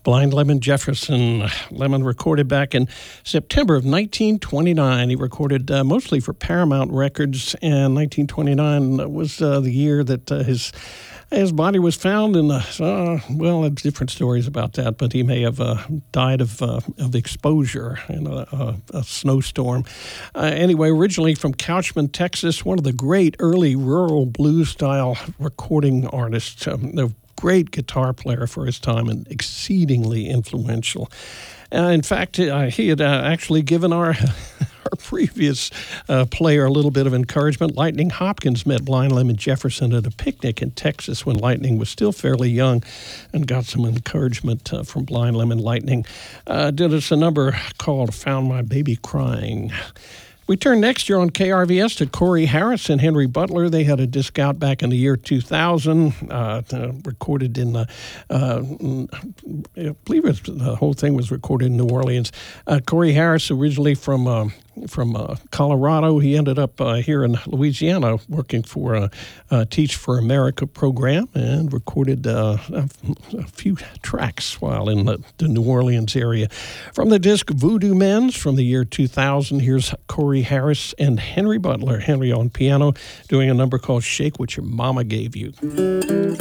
Blind Lemon Jefferson. Lemon recorded back in September of 1929. He recorded mostly for Paramount Records, and 1929 was the year that his body was found in different stories about that, but he may have died of exposure in a snowstorm. Anyway, originally from Couchman, Texas, one of the great early rural blues-style recording artists, a great guitar player for his time and exceedingly influential. In fact, he had actually given our previous player a little bit of encouragement. Lightning Hopkins met Blind Lemon Jefferson at a picnic in Texas when Lightning was still fairly young and got some encouragement from Blind Lemon. Lightning did us a number called Found My Baby Crying. We turn next year on KRVS to Corey Harris and Henry Butler. They had a disc out back in the year 2000, recorded in, I believe the whole thing was recorded in New Orleans. Corey Harris, originally from Colorado. He ended up here in Louisiana working for a Teach for America program and recorded a few tracks while in the New Orleans area. From the disc Voodoo Men's from the year 2000, here's Corey Harris and Henry Butler. Henry on piano doing a number called Shake What Your Mama Gave You.